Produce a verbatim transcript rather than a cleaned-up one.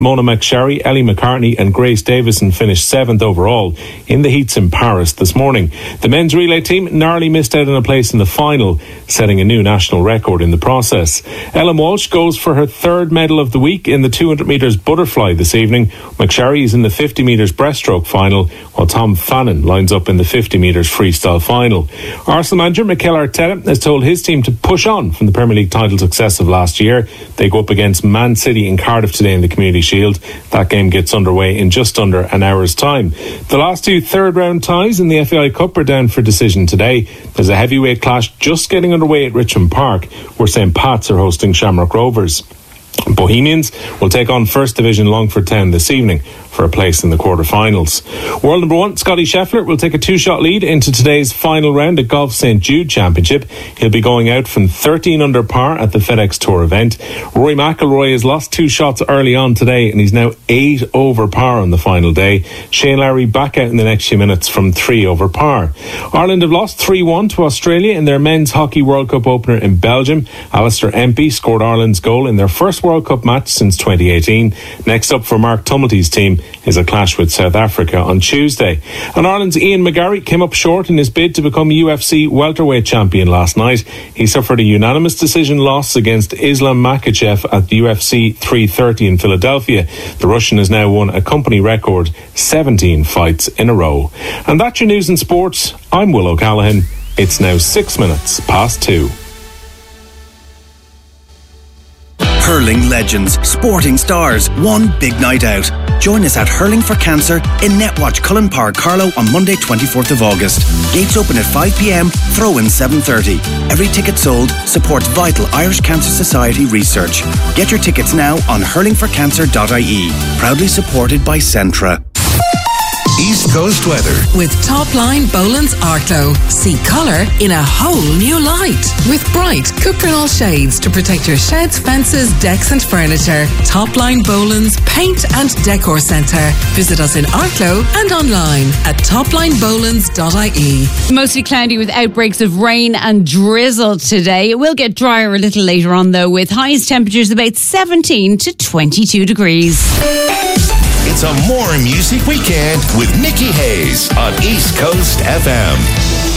Mona McSherry, Ellie McCartney and Grace Davison finished seventh overall in the heats in Paris this morning. The men's relay team narrowly missed out on a place in the final, setting a new national record in the process. Ellen Walsh goes for her third medal of the week in the two hundred metres butterfly this evening. McSherry is in the fifty metres breaststroke final, while Tom Fannin lines up in the fifty metres freestyle final. Arsenal manager Mikel Arteta has told his team to push on from the Premier League title success of last year. They go up against Man City in Cardiff today in the Community Shield. That game gets underway in just under an hour's time. The last two third round ties in the F A I Cup are down for decision today. There's a heavyweight clash just getting underway at Richmond Park, where Saint Pat's are hosting Shamrock Rovers. Bohemians will take on First Division Longford Town this evening for a place in the quarter-finals. World number one, Scotty Scheffler, will take a two-shot lead into today's final round at Golf Saint Jude Championship. He'll be going out from thirteen under par at the FedEx Tour event. Rory McIlroy has lost two shots early on today and he's now eight over par on the final day. Shane Lowry back out in the next few minutes from three over par. Ireland have lost three one to Australia in their Men's Hockey World Cup opener in Belgium. Alistair Empey scored Ireland's goal in their first World Cup match since twenty eighteen. Next up for Mark Tumilty's team is a clash with South Africa on Tuesday. And Ireland's Ian McGarry came up short in his bid to become U F C welterweight champion last night. He suffered a unanimous decision loss against Islam Makhachev at the U F C three thirty in Philadelphia. The Russian has now won a company record seventeen fights in a row. And that's your news and sports. I'm Will O'Callaghan. It's now six minutes past two. Hurling legends, sporting stars, one big night out. Join us at Hurling for Cancer in Netwatch Cullen Park, Carlow on Monday twenty-fourth of August. Gates open at five p.m, throw-in seven thirty. Every ticket sold supports vital Irish Cancer Society research. Get your tickets now on hurling for cancer dot I E. Proudly supported by Centra. East Coast weather. With Topline Boland's Arklow. See colour in a whole new light. With bright Cuprinol shades to protect your sheds, fences, decks and furniture. Topline Boland's Paint and Decor Centre. Visit us in Arklow and online at topline bolands dot I E. Mostly cloudy with outbreaks of rain and drizzle today. It will get drier a little later on though, with highest temperatures about seventeen to twenty-two degrees. It's a more music weekend with Nikki Hayes on East Coast F M.